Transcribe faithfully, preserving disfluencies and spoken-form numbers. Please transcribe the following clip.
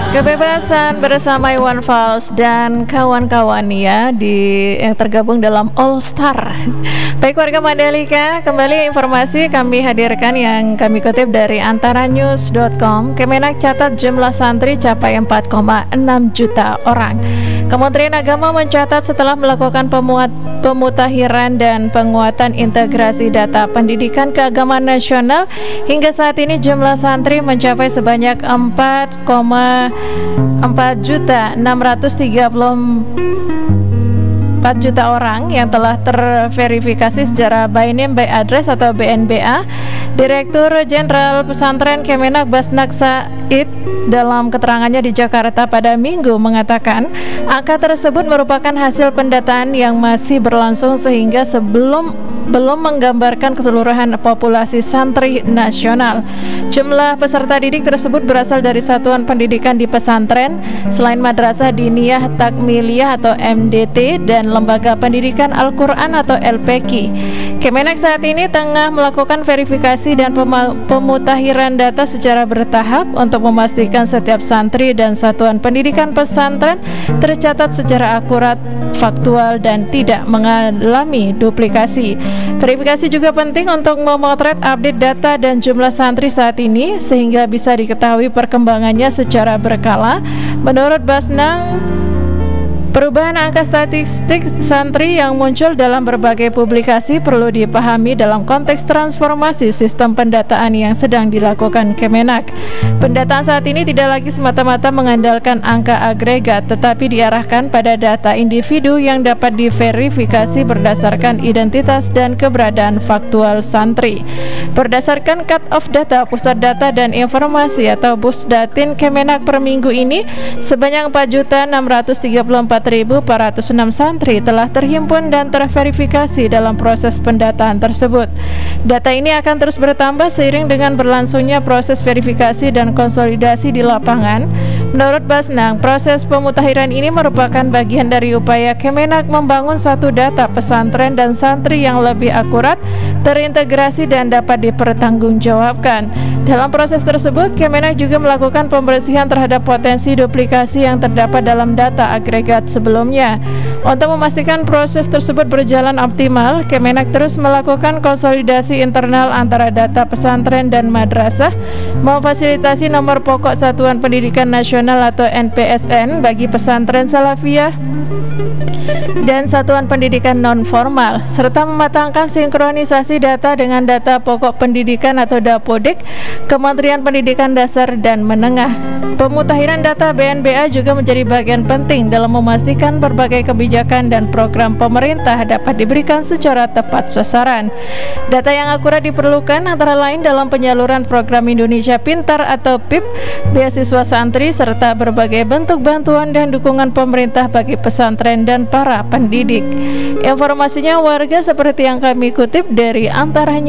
Kebebasan bersama Iwan Fals dan kawan-kawan ya di yang tergabung dalam All Star. Baik warga Mandalika, kembali informasi kami hadirkan yang kami kutip dari antaranews dot com. Kemenak catat jumlah santri capai empat koma enam juta orang. Kementerian Agama mencatat setelah melakukan pemuat, pemutakhiran dan penguatan integrasi data pendidikan keagamaan nasional, hingga saat ini jumlah santri mencapai sebanyak empat koma empat juta enam ratus tiga puluh empat juta orang yang telah terverifikasi secara by name by address atau B N B A. Direktur Jenderal Pesantren Kemenak Basnak Said dalam keterangannya di Jakarta pada Minggu mengatakan angka tersebut merupakan hasil pendataan yang masih berlangsung sehingga sebelum belum menggambarkan keseluruhan populasi santri nasional. Jumlah peserta didik tersebut berasal dari satuan pendidikan di pesantren selain madrasah diniyah takmiliyah atau M D T dan lembaga pendidikan Al-Quran atau L P Q. Kemenak saat ini tengah melakukan verifikasi dan pemutakhiran data secara bertahap untuk memastikan setiap santri dan satuan pendidikan pesantren tercatat secara akurat, faktual, dan tidak mengalami duplikasi. Verifikasi juga penting untuk memotret update data dan jumlah santri saat ini sehingga bisa diketahui perkembangannya secara berkala. Menurut Basnang, perubahan angka statistik santri yang muncul dalam berbagai publikasi perlu dipahami dalam konteks transformasi sistem pendataan yang sedang dilakukan Kemenak. Pendataan saat ini tidak lagi semata-mata mengandalkan angka agregat, tetapi diarahkan pada data individu yang dapat diverifikasi berdasarkan identitas dan keberadaan faktual santri. Berdasarkan cut-off data Pusat Data dan Informasi atau Pusdatin Kemenak per minggu ini, sebanyak empat juta enam ratus tiga puluh empat ribu empat ratus enam santri telah terhimpun dan terverifikasi dalam proses pendataan tersebut. Data ini akan terus bertambah seiring dengan berlangsungnya proses verifikasi dan konsolidasi di lapangan. Menurut Basnang, proses pemutakhiran ini merupakan bagian dari upaya Kemenak membangun satu data pesantren dan santri yang lebih akurat, terintegrasi dan dapat dipertanggungjawabkan. Dalam proses tersebut, Kemenak juga melakukan pembersihan terhadap potensi duplikasi yang terdapat dalam data agregat sebelumnya. Untuk memastikan proses tersebut berjalan optimal, Kemenak terus melakukan konsolidasi internal antara data pesantren dan madrasah, memfasilitasi nomor pokok Satuan Pendidikan Nasional atau N P S N bagi pesantren salafiyah dan satuan pendidikan non-formal, serta mematangkan sinkronisasi data dengan data pokok pendidikan atau Dapodik Kementerian Pendidikan Dasar dan Menengah. Pemutakhiran data B N B A juga menjadi bagian penting dalam memastikan berbagai kebijakan dan program pemerintah dapat diberikan secara tepat sasaran. Data yang akurat diperlukan antara lain dalam penyaluran program Indonesia Pintar atau P I P, beasiswa santri, serta berbagai bentuk bantuan dan dukungan pemerintah bagi pesantren dan para pendidik. Informasinya warga seperti yang kami kutip dari antaranya